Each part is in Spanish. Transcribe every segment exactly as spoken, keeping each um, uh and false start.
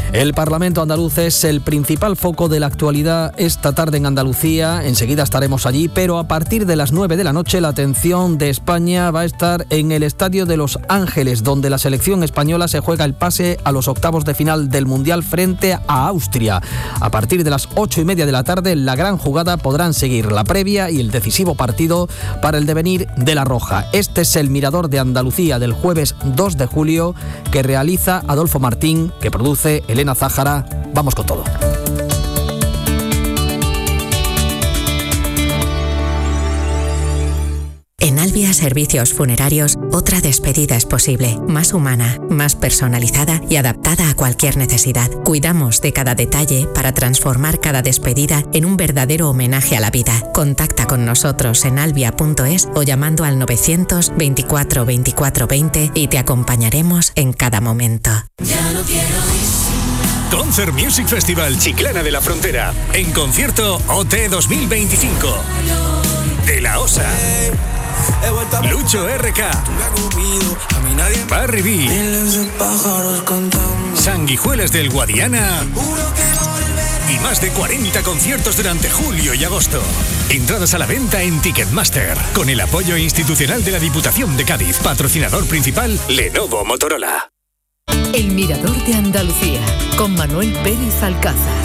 El Parlamento andaluz es el principal foco de la actualidad esta tarde en Andalucía. Enseguida estaremos allí, pero a partir de las nueve de la noche la atención de España va a estar en el Estadio de Los Ángeles, donde la selección española se juega el pase a los octavos de final del Mundial frente a Austria. A partir de las ocho y media de la tarde, la gran jugada, podrán seguir la previa y el decisivo partido para el devenir de la Roja. Este es el Mirador de Andalucía del jueves dos de julio que realiza Adolfo Martín, que produce Elena Zájara. Vamos con todo. En Albia Servicios Funerarios, otra despedida es posible, más humana, más personalizada y adaptada a cualquier necesidad. Cuidamos de cada detalle para transformar cada despedida en un verdadero homenaje a la vida. Contacta con nosotros en albia punto es o llamando al novecientos veinticuatro veinticuatro veinte y te acompañaremos en cada momento. Ya no quiero ir. Concert Music Festival Chiclana de la Frontera. En concierto O T dos mil veinticinco. De la Osa. Lucho R K, Barry B, Sanguijuelas del Guadiana y más de cuarenta conciertos durante julio y agosto. Entradas a la venta en Ticketmaster, con el apoyo institucional de la Diputación de Cádiz. Patrocinador principal, Lenovo Motorola. El Mirador de Andalucía, con Manuel Pérez Alcázar.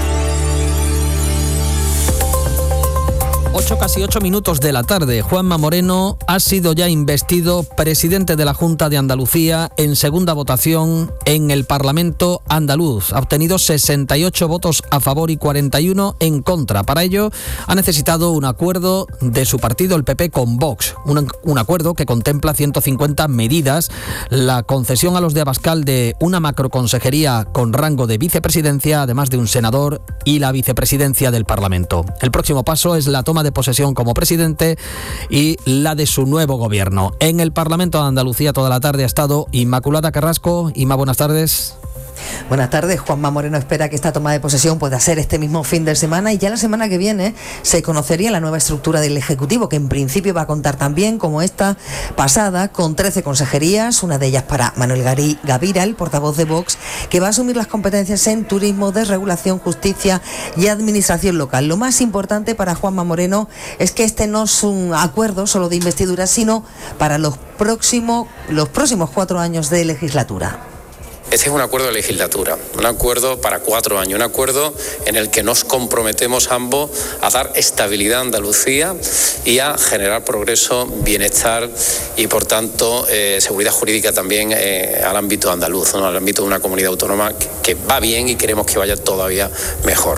Ocho, casi ocho minutos de la tarde. Juanma Moreno ha sido ya investido presidente de la Junta de Andalucía en segunda votación en el Parlamento andaluz. Ha obtenido sesenta y ocho votos a favor y cuarenta y uno en contra. Para ello ha necesitado un acuerdo de su partido, el P P, con Vox. Un, un acuerdo que contempla ciento cincuenta medidas, la concesión a los de Abascal de una macroconsejería con rango de vicepresidencia, además de un senador, y la vicepresidencia del Parlamento. El próximo paso es la toma de posesión como presidente y la de su nuevo gobierno. En el Parlamento de Andalucía toda la tarde ha estado Inmaculada Carrasco. Inma, buenas tardes. Buenas tardes. Juanma Moreno espera que esta toma de posesión pueda ser este mismo fin de semana y ya la semana que viene se conocería la nueva estructura del Ejecutivo, que en principio va a contar también, como esta pasada, con trece consejerías, una de ellas para Manuel Gavira, el portavoz de Vox, que va a asumir las competencias en turismo, desregulación, justicia y administración local. Lo más importante para Juanma Moreno es que este no es un acuerdo solo de investidura, sino para los próximos, los próximos cuatro años de legislatura. Este es un acuerdo de legislatura, un acuerdo para cuatro años, un acuerdo en el que nos comprometemos ambos a dar estabilidad a Andalucía y a generar progreso, bienestar y, por tanto, eh, seguridad jurídica también eh, al ámbito andaluz, ¿no? Al ámbito de una comunidad autónoma que, que va bien y queremos que vaya todavía mejor.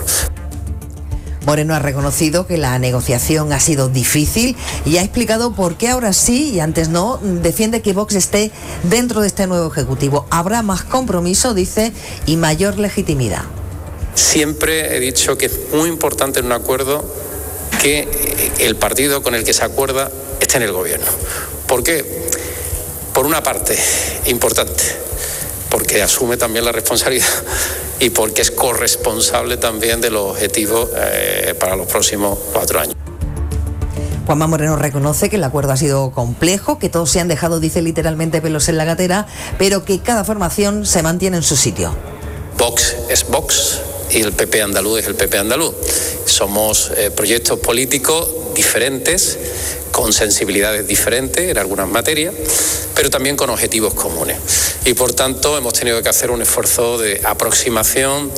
Moreno ha reconocido que la negociación ha sido difícil y ha explicado por qué ahora sí y antes no. Defiende que Vox esté dentro de este nuevo Ejecutivo. Habrá más compromiso, dice, y mayor legitimidad. Siempre he dicho que es muy importante en un acuerdo que el partido con el que se acuerda esté en el gobierno. ¿Por qué? Por una parte, importante, porque asume también la responsabilidad y porque es corresponsable también de los objetivos eh, para los próximos cuatro años. Juanma Moreno reconoce que el acuerdo ha sido complejo, que todos se han dejado, dice literalmente, pelos en la gatera, pero que cada formación se mantiene en su sitio. Vox es Vox y el P P andaluz es el P P andaluz. Somos eh, proyectos políticos diferentes, con sensibilidades diferentes en algunas materias, pero también con objetivos comunes. Y por tanto hemos tenido que hacer un esfuerzo de aproximación,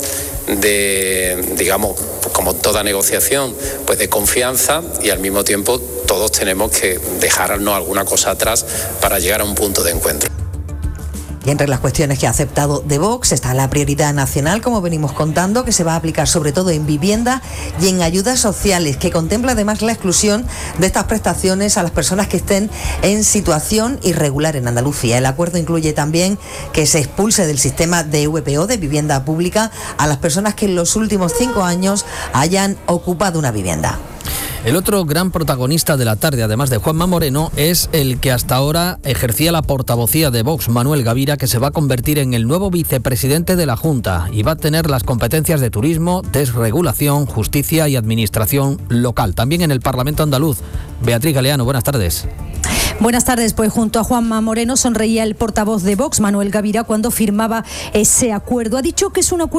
de, digamos, como toda negociación, pues de confianza, y al mismo tiempo todos tenemos que dejarnos alguna cosa atrás para llegar a un punto de encuentro. Y entre las cuestiones que ha aceptado de Vox está la prioridad nacional, como venimos contando, que se va a aplicar sobre todo en vivienda y en ayudas sociales, que contempla además la exclusión de estas prestaciones a las personas que estén en situación irregular en Andalucía. El acuerdo incluye también que se expulse del sistema de V P O, de vivienda pública, a las personas que en los últimos cinco años hayan ocupado una vivienda. El otro gran protagonista de la tarde, además de Juanma Moreno, es el que hasta ahora ejercía la portavocía de Vox, Manuel Gavira, que se va a convertir en el nuevo vicepresidente de la Junta y va a tener las competencias de turismo, desregulación, justicia y administración local. También en el Parlamento andaluz. Beatriz Galeano, buenas tardes. Buenas tardes. Pues junto a Juanma Moreno sonreía el portavoz de Vox, Manuel Gavira, cuando firmaba ese acuerdo. Ha dicho que es un acuerdo